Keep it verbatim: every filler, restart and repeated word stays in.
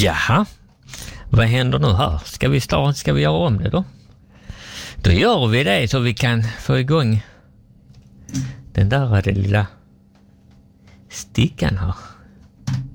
Jaha, vad händer nu här? Ska vi starta, ska vi göra om det då? Då gör vi det så vi kan få igång den där den lilla stickan här.